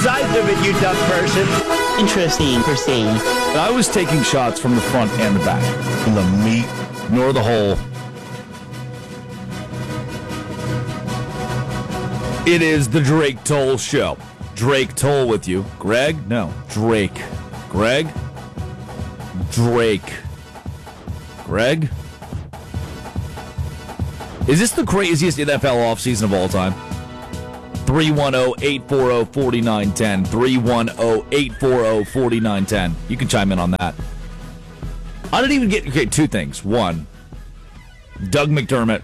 Size of it, you dumb person. Interesting. I was taking shots from the front and the back. From the meat. Nor the hole. It is the Drake Toll Show. Drake Toll with you. Greg? No. Drake. Greg? Drake. Greg? Is this the craziest NFL offseason of all time? 310-840-4910. 310-840-4910. You can chime in on that. I didn't even get... Okay, two things. One, Doug McDermott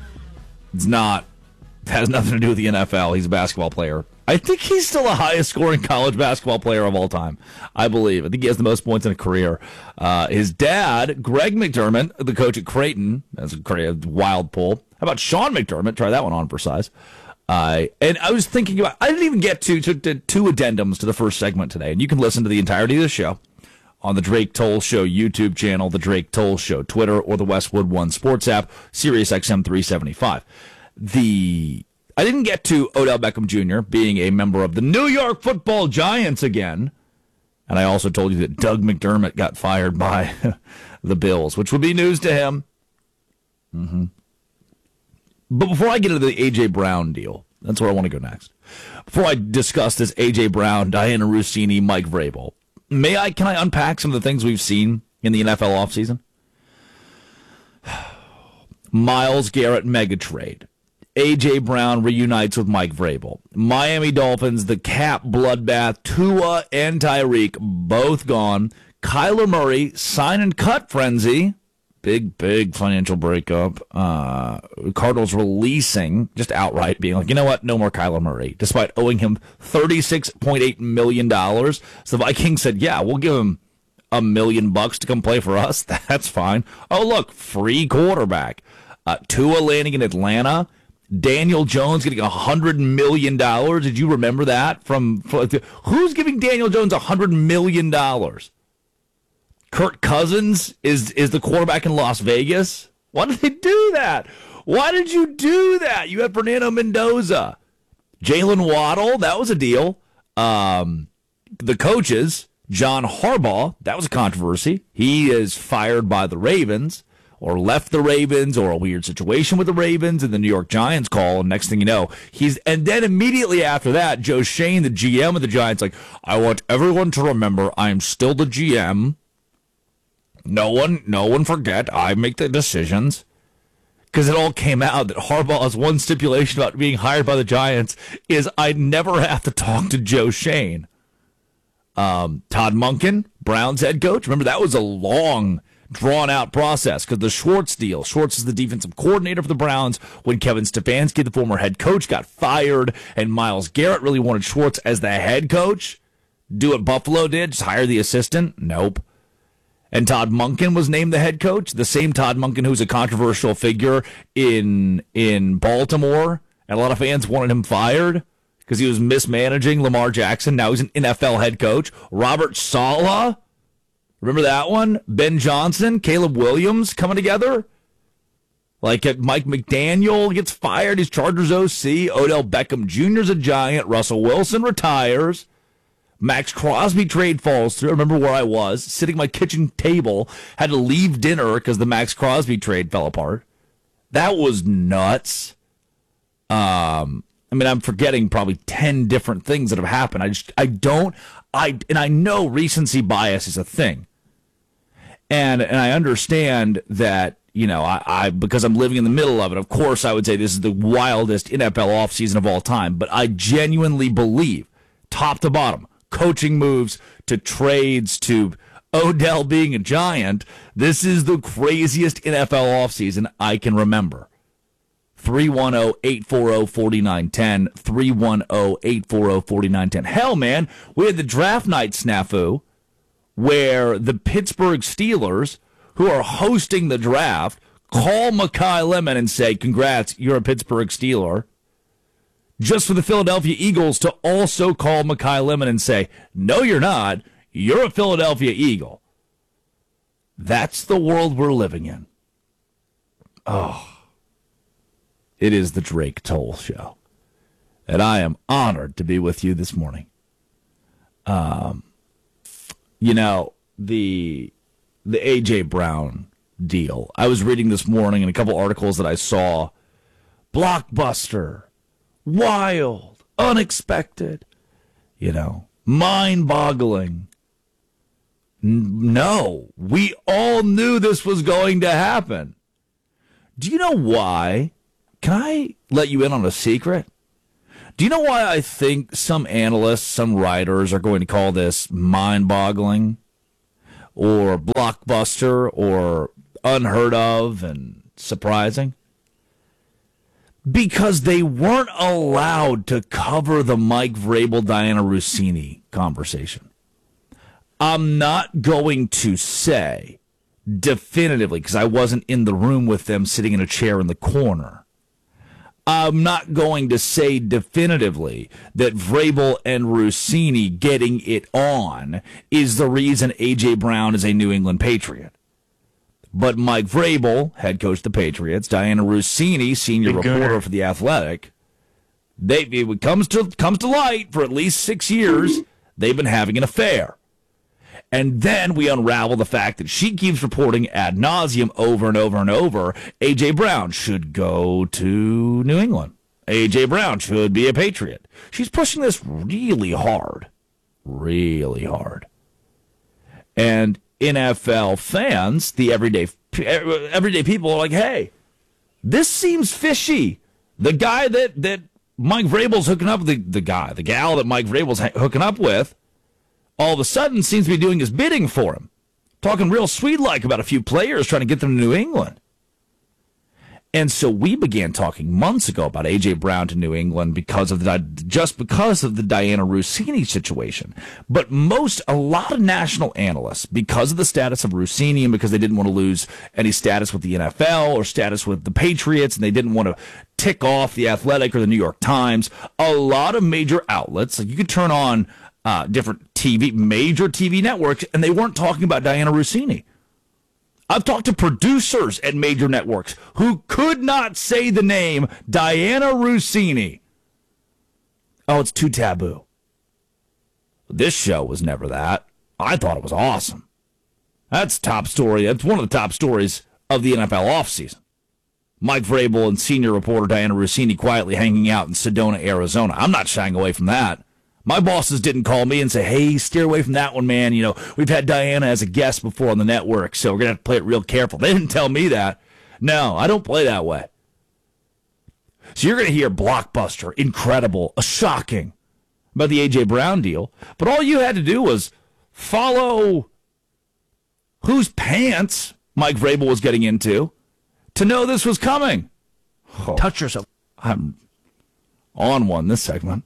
has nothing to do with the NFL. He's a basketball player. I think he's still the highest scoring college basketball player of all time. I believe. I think he has the most points in a career. His dad, Greg McDermott, the coach at Creighton. That's a wild pull. How about Sean McDermott? Try that one on for size. And I was thinking about, I didn't even get to two addendums to the first segment today. And you can listen to the entirety of the show on the Drake Toll Show YouTube channel, the Drake Toll Show Twitter, or the Westwood One Sports app, Sirius XM 375. I didn't get to Odell Beckham Jr. being a member of the New York Football Giants again. And I also told you that Doug McDermott got fired by the Bills, which would be news to him. Mm-hmm. But before I get into the A.J. Brown deal, that's where I want to go next. Before I discuss this A.J. Brown, Diana Russini, Mike Vrabel, can I unpack some of the things we've seen in the NFL offseason? Myles Garrett mega trade. A.J. Brown reunites with Mike Vrabel. Miami Dolphins, the cap bloodbath. Tua and Tyreek, both gone. Kyler Murray, sign and cut frenzy. Big financial breakup. Cardinals releasing, just outright being like, you know what, no more Kyler Murray, despite owing him $36.8 million. So the Vikings said, yeah, we'll give him $1 million to come play for us. That's fine. Oh, look, free quarterback. Tua landing in Atlanta. Daniel Jones getting $100 million. Did you remember that? Who's giving Daniel Jones $100 million? Kirk Cousins is the quarterback in Las Vegas. Why did they do that? Why did you do that? You had Fernando Mendoza. Jalen Waddle, that was a deal. The coaches, John Harbaugh, that was a controversy. He is fired by the Ravens, or left the Ravens, or a weird situation with the Ravens, and the New York Giants call, and next thing you know, and then immediately after that, Joe Shane, the GM of the Giants, like, I want everyone to remember I am still the GM. No one forget, I make the decisions. Because it all came out that Harbaugh's one stipulation about being hired by the Giants is I never have to talk to Joe Shane. Todd Monken, Browns head coach, remember that was a long, drawn-out process because the Schwartz deal. Schwartz is the defensive coordinator for the Browns when Kevin Stefanski, the former head coach, got fired, and Myles Garrett really wanted Schwartz as the head coach. Do what Buffalo did, just hire the assistant? Nope. And Todd Monken was named the head coach, the same Todd Monken who's a controversial figure in Baltimore, and a lot of fans wanted him fired because he was mismanaging Lamar Jackson. Now he's an NFL head coach. Robert Saleh, remember that one? Ben Johnson, Caleb Williams coming together. Like Mike McDaniel gets fired, he's Chargers OC. Odell Beckham Jr.'s a Giant. Russell Wilson retires. Max Crosby trade falls through. I remember where I was, sitting at my kitchen table, had to leave dinner because the Max Crosby trade fell apart. That was nuts. I'm forgetting probably 10 different things that have happened. I know recency bias is a thing. And I understand that, I because I'm living in the middle of it, of course I would say this is the wildest NFL offseason of all time, but I genuinely believe, top to bottom, coaching moves to trades to Odell being a Giant, this is the craziest NFL offseason I can remember. 310-840-4910, 310-840-4910. Hell, man, we had the draft night snafu where the Pittsburgh Steelers, who are hosting the draft, call Mekhi Lemon and say, congrats, you're a Pittsburgh Steeler. Just for the Philadelphia Eagles to also call Mekhi Lemon and say, no, you're not. You're a Philadelphia Eagle. That's the world we're living in. Oh, it is the Drake Toll Show. And I am honored to be with you this morning. the A.J. Brown deal. I was reading this morning in a couple articles that I saw. Blockbuster, wild, unexpected, mind-boggling. No, we all knew this was going to happen. Do you know why? Can I let you in on a secret? Do you know why I think some analysts, some writers are going to call this mind-boggling or blockbuster or unheard of and surprising? Because they weren't allowed to cover the Mike Vrabel, Diana Russini conversation. I'm not going to say definitively, because I wasn't in the room with them sitting in a chair in the corner. I'm not going to say definitively that Vrabel and Russini getting it on is the reason A.J. Brown is a New England Patriot. But Mike Vrabel, head coach of the Patriots, Diana Russini, senior reporter for The Athletic, it comes to light for at least 6 years, they've been having an affair. And then we unravel the fact that she keeps reporting ad nauseum over and over and over, A.J. Brown should go to New England. A.J. Brown should be a Patriot. She's pushing this really hard. Really hard. And NFL fans, the everyday people are like, hey, this seems fishy. The guy that Mike Vrabel's hooking up with, the gal that Mike Vrabel's hooking up with, all of a sudden seems to be doing his bidding for him. Talking real sweet-like about a few players trying to get them to New England. And so we began talking months ago about A.J. Brown to New England because of the Diana Russini situation. But a lot of national analysts, because of the status of Russini and because they didn't want to lose any status with the NFL or status with the Patriots, and they didn't want to tick off The Athletic or the New York Times, a lot of major outlets, like you could turn on different major TV networks, and they weren't talking about Diana Russini. I've talked to producers at major networks who could not say the name Diana Russini. Oh, it's too taboo. This show was never that. I thought it was awesome. That's top story. That's one of the top stories of the NFL offseason. Mike Vrabel and senior reporter Diana Russini quietly hanging out in Sedona, Arizona. I'm not shying away from that. My bosses didn't call me and say, hey, steer away from that one, man. We've had Diana as a guest before on the network, so we're going to have to play it real careful. They didn't tell me that. No, I don't play that way. So you're going to hear blockbuster, incredible, shocking about the A.J. Brown deal. But all you had to do was follow whose pants Mike Vrabel was getting into to know this was coming. Oh, Touch yourself. I'm on one this segment.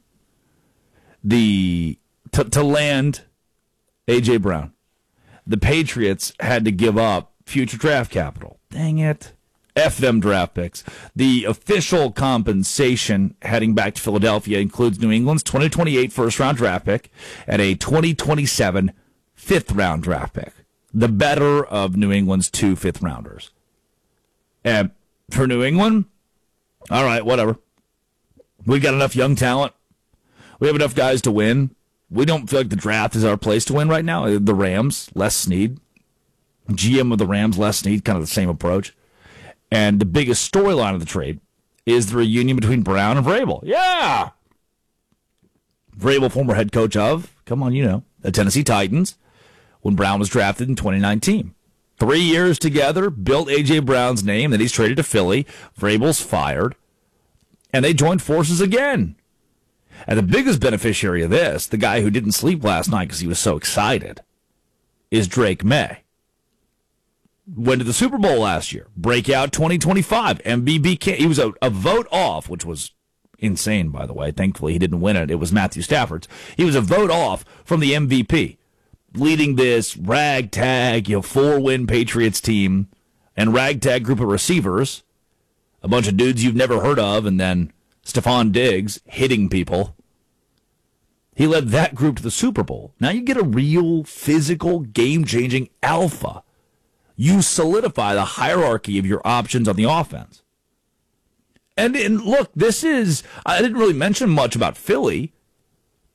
To land A.J. Brown, the Patriots had to give up future draft capital. Dang it. F them draft picks. The official compensation heading back to Philadelphia includes New England's 2028 first-round draft pick and a 2027 fifth-round draft pick. The better of New England's 2 fifth-rounders. And for New England, all right, whatever. We got enough young talent. We have enough guys to win. We don't feel like the draft is our place to win right now. The Rams, Les Snead. GM of the Rams, Les Snead, kind of the same approach. And the biggest storyline of the trade is the reunion between Brown and Vrabel. Yeah! Vrabel, former head coach of, the Tennessee Titans, when Brown was drafted in 2019. 3 years together, built A.J. Brown's name, then he's traded to Philly. Vrabel's fired. And they joined forces again. And the biggest beneficiary of this, the guy who didn't sleep last night because he was so excited, is Drake May. Went to the Super Bowl last year. Breakout 2025. MVP. He was a vote off, which was insane, by the way. Thankfully, he didn't win it. It was Matthew Stafford's. He was a vote off from the MVP, leading this ragtag, 4-win Patriots team and ragtag group of receivers, a bunch of dudes you've never heard of, and then Stephon Diggs hitting people. He led that group to the Super Bowl. Now you get a real physical, game-changing alpha. You solidify the hierarchy of your options on the offense. And look, I didn't really mention much about Philly.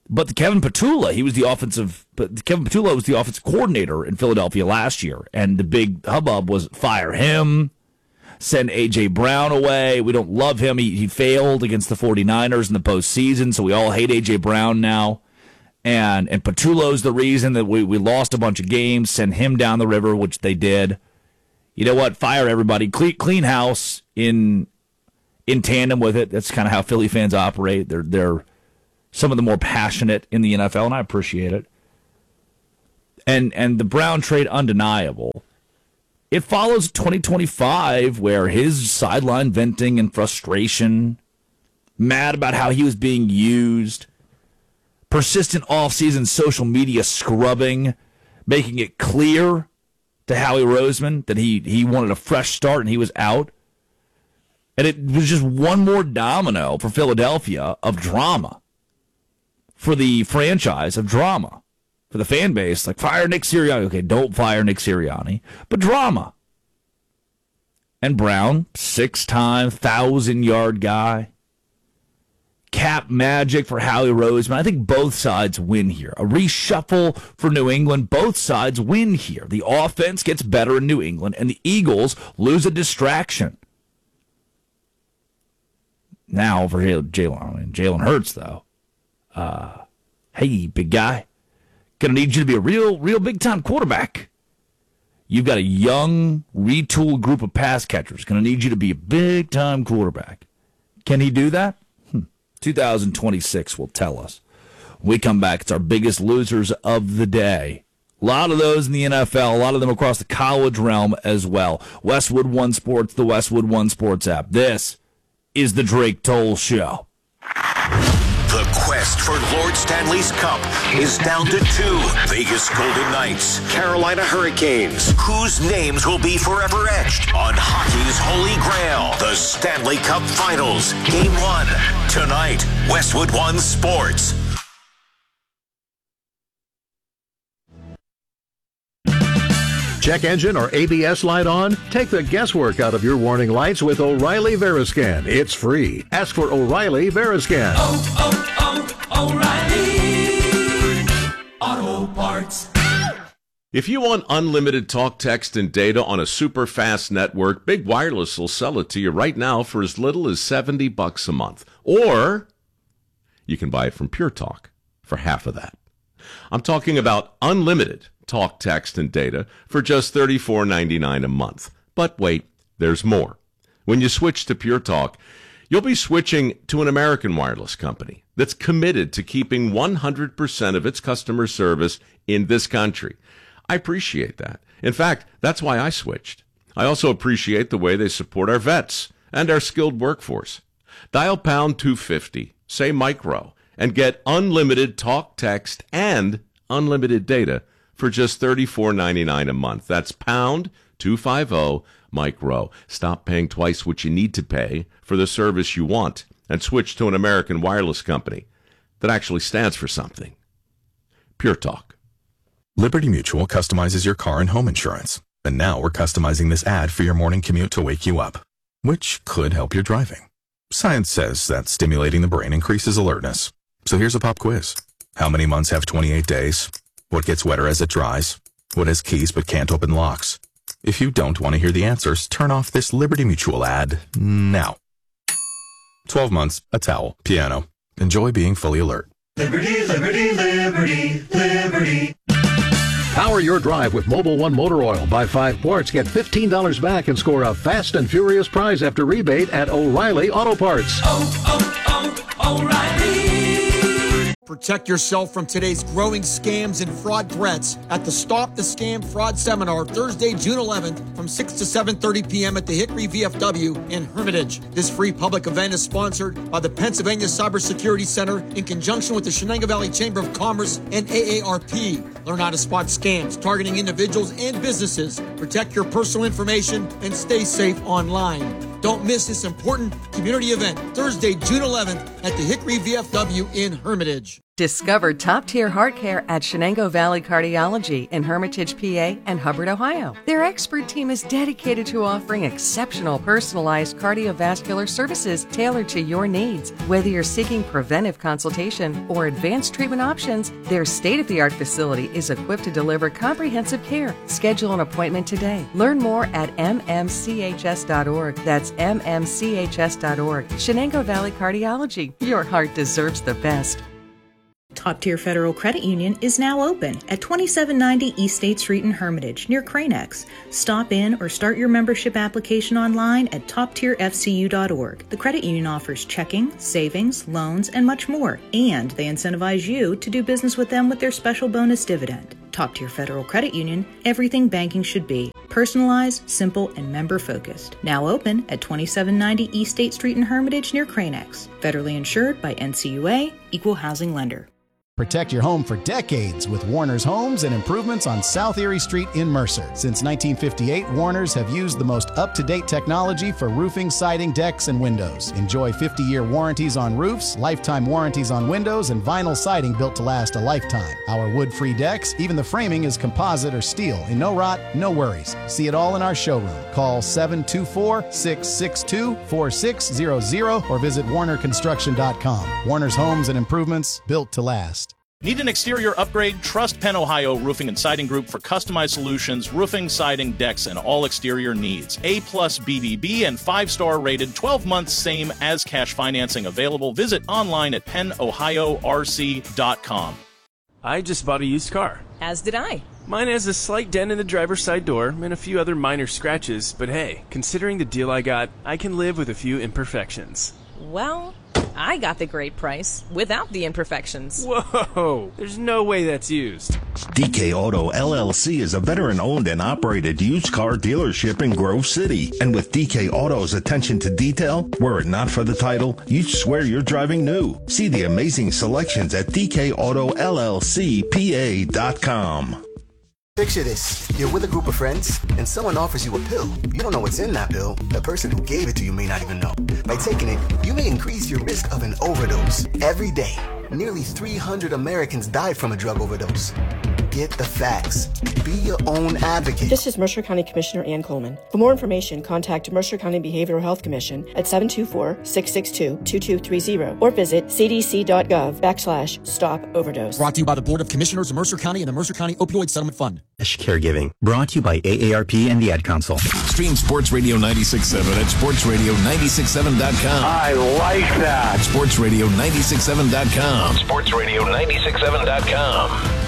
But Kevin Petula was the offensive coordinator in Philadelphia last year, and the big hubbub was fire him, send A.J. Brown away. We don't love him. He failed against the 49ers in the postseason, so we all hate A.J. Brown now. And Petulo's the reason that we lost a bunch of games, send him down the river, which they did. You know what? Fire everybody. Clean house in tandem with it. That's kind of how Philly fans operate. They're some of the more passionate in the NFL, and I appreciate it. And the Brown trade, undeniable. It follows 2025, where his sideline venting and frustration, mad about how he was being used, persistent offseason social media scrubbing, making it clear to Howie Roseman that he wanted a fresh start and he was out. And it was just one more domino for Philadelphia of drama. For the franchise of drama. For the fan base, like, fire Nick Sirianni. Okay, don't fire Nick Sirianni. But drama. And Brown, 6-time, 1,000-yard guy. Cap magic for Howie Roseman. I think both sides win here. A reshuffle for New England. Both sides win here. The offense gets better in New England, and the Eagles lose a distraction. Now for Jalen Hurts, though. Hey, big guy, gonna need you to be a real big-time quarterback. You've got a young, retooled group of pass catchers. Gonna need you to be a big-time quarterback. Can he do that? 2026 will tell us. When we come back, it's our biggest losers of the day. A lot of those in the NFL, a lot of them across the college realm as well. Westwood One Sports, the Westwood One Sports app. This is the Drake Toll Show. The quest for Lord Stanley's Cup is down to 2. Vegas Golden Knights, Carolina Hurricanes. Whose names will be forever etched on hockey's holy grail, the Stanley Cup Finals. Game 1, tonight, Westwood One Sports. Check engine or ABS light on? Take the guesswork out of your warning lights with O'Reilly Veriscan. It's free. Ask for O'Reilly Veriscan. O'Reilly Auto Parts. If you want unlimited talk, text, and data on a super fast network, Big Wireless will sell it to you right now for as little as $70 a month. Or you can buy it from Pure Talk for half of that. I'm talking about unlimited talk, text, and data for just $34.99 a month. But wait, there's more. When you switch to Pure Talk, you'll be switching to an American wireless company that's committed to keeping 100% of its customer service in this country. I appreciate that. In fact, that's why I switched. I also appreciate the way they support our vets and our skilled workforce. Dial pound 250, say micro, and get unlimited talk, text, and unlimited data for just $34.99 a month. That's pound 250 micro. Stop paying twice what you need to pay for the service you want and switch to an American wireless company that actually stands for something. Pure Talk. Liberty Mutual customizes your car and home insurance. And now we're customizing this ad for your morning commute to wake you up, which could help your driving. Science says that stimulating the brain increases alertness. So here's a pop quiz. How many months have 28 days? What gets wetter as it dries? What has keys but can't open locks? If you don't want to hear the answers, turn off this Liberty Mutual ad now. 12 months, a towel, piano. Enjoy being fully alert. Liberty, liberty, liberty, liberty. Power your drive with Mobil 1 motor oil. Buy 5 quarts, get $15 back, and score a fast and furious prize after rebate at O'Reilly Auto Parts. O'Reilly. Protect yourself from today's growing scams and fraud threats at the Stop the Scam Fraud Seminar Thursday, June 11th from 6 to 7:30 p.m. at the Hickory VFW in Hermitage. This free public event is sponsored by the Pennsylvania Cybersecurity Center in conjunction with the Shenango Valley Chamber of Commerce and AARP. Learn how to spot scams targeting individuals and businesses. Protect your personal information and stay safe online. Don't miss this important community event Thursday, June 11th at the Hickory VFW in Hermitage. Discover top-tier heart care at Shenango Valley Cardiology in Hermitage, PA and Hubbard, Ohio. Their expert team is dedicated to offering exceptional personalized cardiovascular services tailored to your needs. Whether you're seeking preventive consultation or advanced treatment options, their state-of-the-art facility is equipped to deliver comprehensive care. Schedule an appointment today. Learn more at mmchs.org. That's mmchs.org. Shenango Valley Cardiology. Your heart deserves the best. Top Tier Federal Credit Union is now open at 2790 East State Street in Hermitage, near Cranex. Stop in or start your membership application online at toptierfcu.org. The credit union offers checking, savings, loans, and much more, and they incentivize you to do business with them with their special bonus dividend. Top Tier Federal Credit Union, everything banking should be. Personalized, simple, and member-focused. Now open at 2790 East State Street in Hermitage, near Cranex. Federally insured by NCUA, Equal Housing Lender. Protect your home for decades with Warner's Homes and Improvements on South Erie Street in Mercer. Since 1958, Warner's have used the most up-to-date technology for roofing, siding, decks, and windows. Enjoy 50-year warranties on roofs, lifetime warranties on windows, and vinyl siding built to last a lifetime. Our wood-free decks, even the framing is composite or steel, and no rot, no worries. See it all in our showroom. Call 724-662-4600 or visit warnerconstruction.com. Warner's Homes and Improvements, built to last. Need an exterior upgrade? Trust Penn Ohio Roofing and Siding Group for customized solutions, roofing, siding, decks, and all exterior needs. A+ BBB and 5-star rated, 12 months same as cash financing available. Visit online at pennohiorc.com. I just bought a used car. As did I. Mine has a slight dent in the driver's side door and a few other minor scratches, but hey, considering the deal I got, I can live with a few imperfections. Well, I got the great price without the imperfections. Whoa! There's no way that's used. DK Auto LLC is a veteran-owned and operated used car dealership in Grove City. And with DK Auto's attention to detail, were it not for the title, you'd swear you're driving new. See the amazing selections at DKAutoLLCPA.com. Picture this. You're with a group of friends, and someone offers you a pill. You don't know what's in that pill. The person who gave it to you may not even know. By taking it, you may increase your risk of an overdose. Every day, nearly 300 Americans died from a drug overdose. Get the facts. Be your own advocate. This is Mercer County Commissioner Ann Coleman. For more information, contact Mercer County Behavioral Health Commission at 724-662-2230 or visit cdc.gov/stop overdose. Brought to you by the Board of Commissioners of Mercer County and the Mercer County Opioid Settlement Fund. Caregiving, brought to you by AARP and the Ad Council. Stream Sports Radio 96.7 at sportsradio967.com. I like that. Sportsradio967.com. Sportsradio967.com.